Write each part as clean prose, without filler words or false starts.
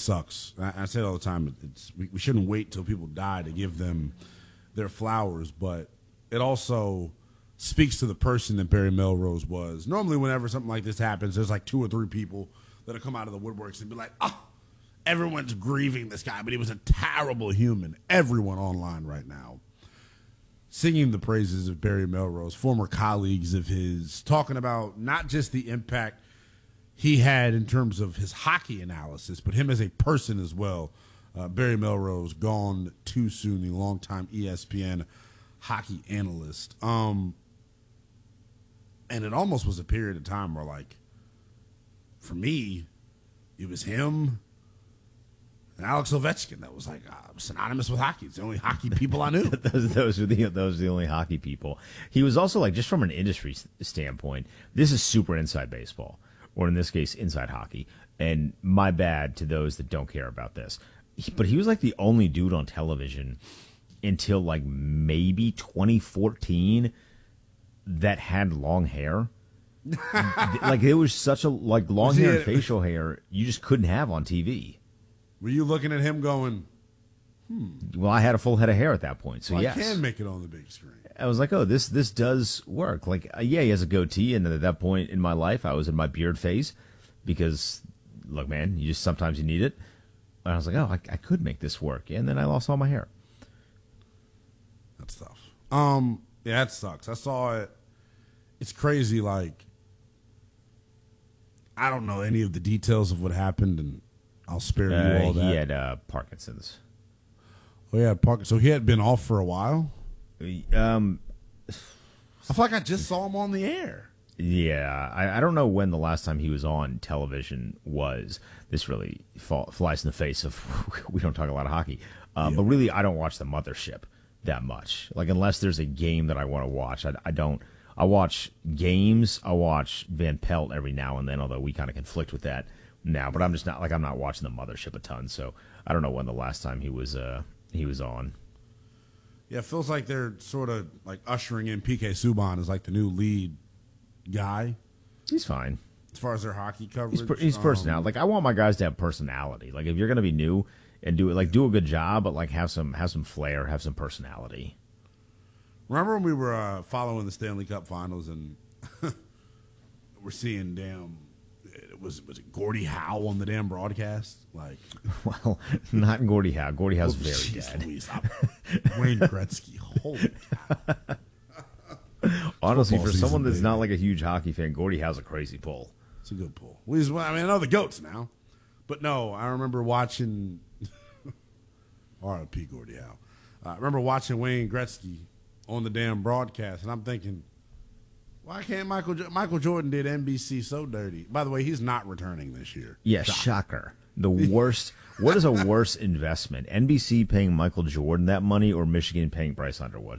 sucks. I say it all the time. We shouldn't wait till people die to give them their flowers, but it also speaks to the person that Barry Melrose was. Normally, whenever something like this happens, there's like 2 or 3 people that'll come out of the woodworks and be like, "Oh, everyone's grieving this guy, but he was a terrible human." Everyone online right now singing the praises of Barry Melrose, former colleagues of his, talking about not just the impact he had in terms of his hockey analysis, but him as a person as well. Barry Melrose, gone too soon, the longtime ESPN hockey analyst. And it almost was a period of time where, like, for me, it was him and Alex Ovechkin that was like synonymous with hockey. It's the only hockey people I knew. those were the only hockey people. He was also, like, just from an industry standpoint, this is super inside baseball, or in this case, inside hockey. And my bad to those that don't care about this. But he was like the only dude on television until like maybe 2014 that had long hair. Like, it was such a, like, long hair and facial hair you just couldn't have on TV. Were you looking at him going, Well, I had a full head of hair at that point, so well, yes. I can make it on the big screen. I was like, oh, this does work. Like, yeah, he has a goatee, and at that point in my life, I was in my beard phase because, look, man, sometimes you need it. And I was like, oh, I could make this work, and then I lost all my hair. That's tough. Yeah, that sucks. I saw it. It's crazy. Like, I don't know any of the details of what happened, and I'll spare you all that. He had Parkinson's. Oh, yeah, Parkinson's. So he had been off for a while? I feel like I just saw him on the air. Yeah, I don't know when the last time he was on television was. This really flies in the face of we don't talk a lot of hockey. But really, I don't watch the mothership that much. Like, unless there's a game that I want to watch, I don't. I watch games. I watch Van Pelt every now and then, although we kind of conflict with that now. But I'm just not, like, I'm not watching the mothership a ton, so I don't know when the last time he was on. Yeah, it feels like they're sort of like ushering in PK Subban as like the new lead guy. He's fine as far as their hockey coverage. He's personality. Like, I want my guys to have personality. Like, if you're going to be new and do a good job, but like have some flair, have some personality. Remember when we were following the Stanley Cup Finals and we're seeing was it Gordie Howe on the damn broadcast? Like, well, not Gordie Howe. Gordie Howe's very dead. Wayne Gretzky, holy cow. Honestly, for someone that's not like a huge hockey fan, Gordie Howe's a crazy pull. It's a good pull. I know the GOATs now, but no, I remember watching R.I.P. Gordie Howe. I remember watching Wayne Gretzky on the damn broadcast, and I'm thinking, why can't Michael Jordan did NBC so dirty? By the way, he's not returning this year. Yeah, shocker. The worst. What is a worse investment? NBC paying Michael Jordan that money, or Michigan paying Bryce Underwood?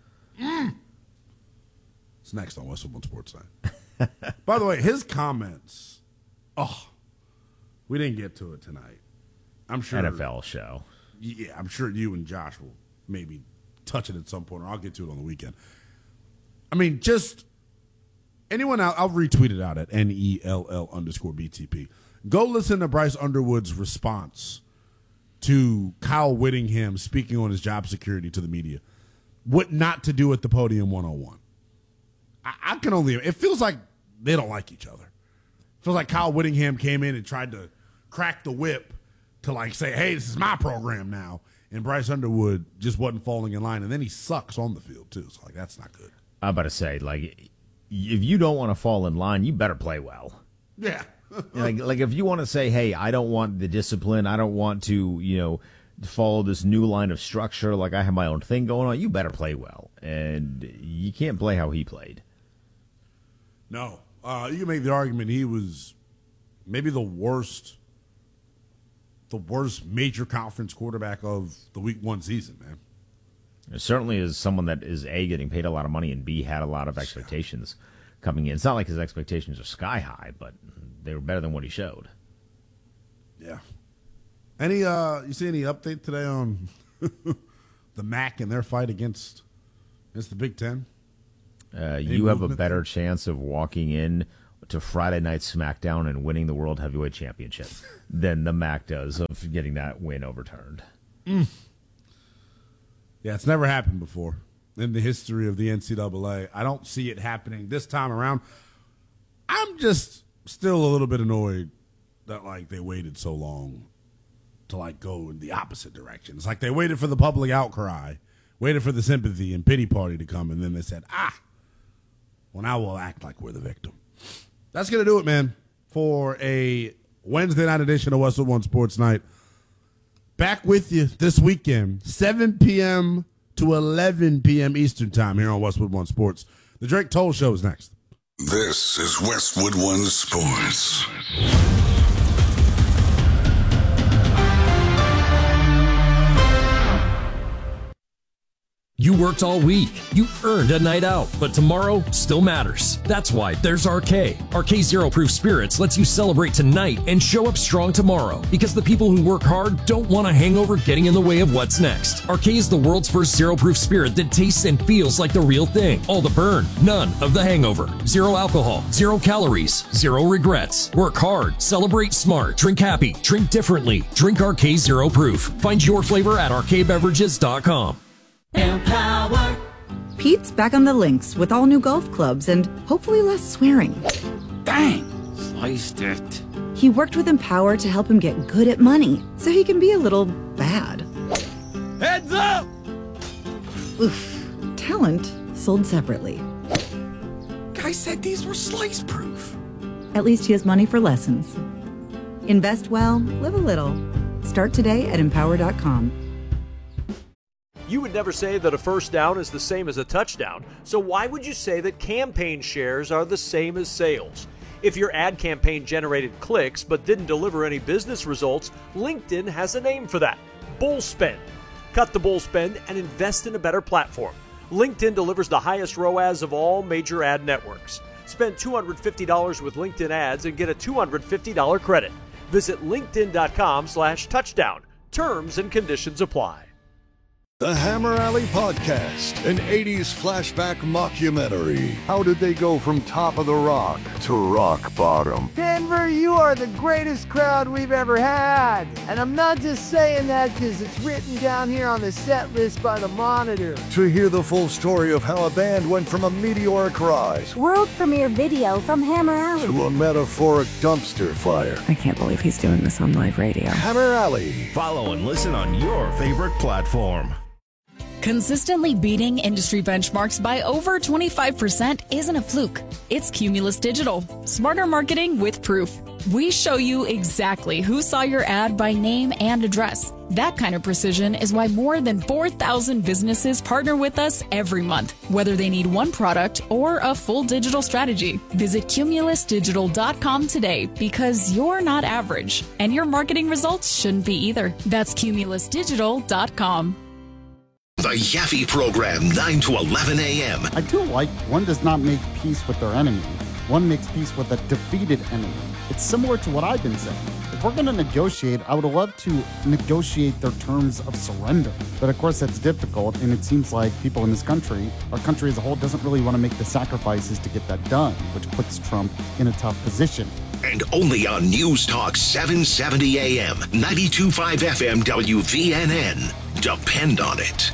It's next on Westwood One Sports Side. By the way, his comments. Oh, we didn't get to it tonight. I'm sure NFL show. Yeah, I'm sure you and Josh will maybe touch it at some point, or I'll get to it on the weekend. I mean, just anyone out, I'll retweet it out at NELL_BTP. Go listen to Bryce Underwood's response to Kyle Whittingham speaking on his job security to the media. What not to do at the podium 101. I can only, it feels like they don't like each other. It feels like Kyle Whittingham came in and tried to crack the whip to, like, say, hey, this is my program now. And Bryce Underwood just wasn't falling in line. And then he sucks on the field, too. So, like, that's not good. I'm about to say, like, if you don't want to fall in line, you better play well. Yeah. like if you want to say, hey, I don't want the discipline, I don't want to, follow this new line of structure, like I have my own thing going on, you better play well. And you can't play how he played. No. You can make the argument he was maybe the worst major conference quarterback of the Week 1 season, man. It certainly is someone that is, A, getting paid a lot of money, and B, had a lot of expectations coming in. It's not like his expectations are sky high, but they were better than what he showed. Yeah. You see any update today on the MAC and their fight against the Big Ten? You have a better chance of walking in to Friday Night SmackDown and winning the World Heavyweight Championship than the MAC does of getting that win overturned. Yeah, it's never happened before in the history of the NCAA. I don't see it happening this time around. I'm just still a little bit annoyed that, like, they waited so long to, like, go in the opposite direction. It's like they waited for the public outcry, waited for the sympathy and pity party to come, and then they said, well, now we'll act like we're the victim. That's going to do it, man, for a Wednesday night edition of Westwood One Sports Night. Back with you this weekend, 7 p.m. to 11 p.m. Eastern time here on Westwood One Sports. The Drake Toll Show is next. This is Westwood One Sports. You worked all week. You earned a night out, but tomorrow still matters. That's why there's RK. RK Zero Proof Spirits lets you celebrate tonight and show up strong tomorrow, because the people who work hard don't want a hangover getting in the way of what's next. RK is the world's first zero proof spirit that tastes and feels like the real thing. All the burn, none of the hangover. Zero alcohol, 0 calories, 0 regrets. Work hard, celebrate smart, drink happy, drink differently. Drink RK Zero Proof. Find your flavor at rkbeverages.com. Empower. Pete's back on the links with all new golf clubs and hopefully less swearing. Dang, sliced it. He worked with Empower to help him get good at money so he can be a little bad. Heads up! Oof. Talent sold separately. Guy said these were slice proof. At least he has money for lessons. Invest well, live a little. Start today at empower.com. You would never say that a first down is the same as a touchdown, so why would you say that campaign shares are the same as sales? If your ad campaign generated clicks but didn't deliver any business results, LinkedIn has a name for that: bull spend. Cut the bull spend and invest in a better platform. LinkedIn delivers the highest ROAS of all major ad networks. Spend $250 with LinkedIn ads and get a $250 credit. Visit linkedin.com/touchdown. Terms and conditions apply. The Hammer Alley Podcast, an 80s flashback mockumentary. How did they go from top of the rock to rock bottom? Denver, you are the greatest crowd we've ever had. And I'm not just saying that because it's written down here on the set list by the Monitor. To hear the full story of how a band went from a meteoric rise, world premiere video from Hammer Alley, to a metaphoric dumpster fire. I can't believe he's doing this on live radio. Hammer Alley. Follow and listen on your favorite platform. Consistently beating industry benchmarks by over 25% isn't a fluke. It's Cumulus Digital. Smarter marketing with proof. We show you exactly who saw your ad by name and address. That kind of precision is why more than 4,000 businesses partner with us every month, whether they need one product or a full digital strategy. Visit cumulusdigital.com today, because you're not average, and your marketing results shouldn't be either. That's cumulusdigital.com. The Yaffe Program, 9 to 11 a.m. I do like one does not make peace with their enemy. One makes peace with a defeated enemy. It's similar to what I've been saying. If we're going to negotiate, I would love to negotiate their terms of surrender. But of course, that's difficult, and it seems like people in this country, our country as a whole, doesn't really want to make the sacrifices to get that done, which puts Trump in a tough position. And only on News Talk 770 AM, 92.5 FM WVNN. Depend on it.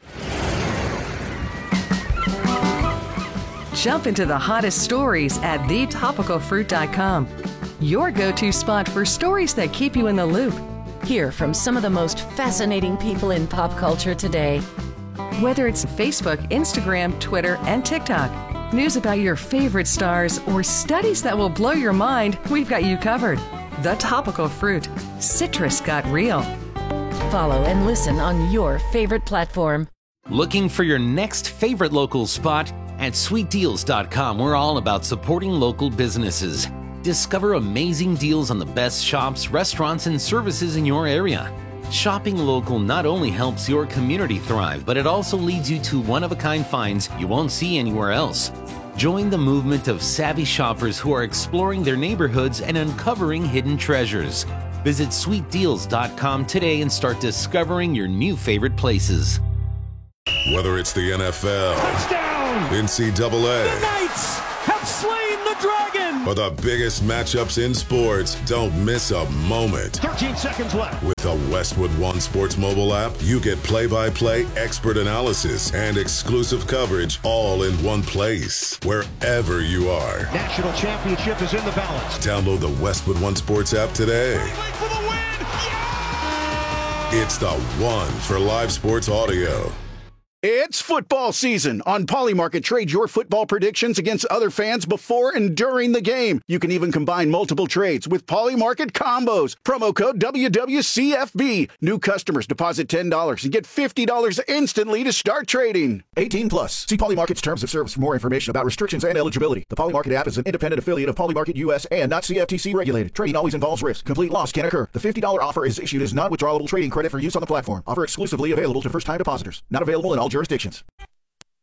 Jump into the hottest stories at thetopicalfruit.com. Your go-to spot for stories that keep you in the loop. Hear from some of the most fascinating people in pop culture today. Whether it's Facebook, Instagram, Twitter, and TikTok, news about your favorite stars, or studies that will blow your mind, we've got you covered. The Topical Fruit. Citrus got real. Follow and listen on your favorite platform. Looking for your next favorite local spot? At sweetdeals.com, we're all about supporting local businesses. Discover amazing deals on the best shops, restaurants, and services in your area. Shopping local not only helps your community thrive, but it also leads you to one-of-a-kind finds you won't see anywhere else. Join the movement of savvy shoppers who are exploring their neighborhoods and uncovering hidden treasures. Visit sweetdeals.com today and start discovering your new favorite places. Whether it's the NFL, touchdown, NCAA, the Knights have slain the dragon. For the biggest matchups in sports, don't miss a moment. 13 seconds left. With the Westwood One Sports mobile app, you get play-by-play expert analysis and exclusive coverage all in one place, wherever you are. National championship is in the balance. Download the Westwood One Sports app today. For the win! It's the one for live sports audio. It's football season. On Polymarket, trade your football predictions against other fans before and during the game. You can even combine multiple trades with Polymarket combos. Promo code WWCFB. New customers deposit $10 and get $50 instantly to start trading. 18 plus. See Polymarket's terms of service for more information about restrictions and eligibility. The Polymarket app is an independent affiliate of Polymarket US and not CFTC regulated. Trading always involves risk. Complete loss can occur. The $50 offer is issued as non-withdrawable trading credit for use on the platform. Offer exclusively available to first-time depositors. Not available in all jurisdictions.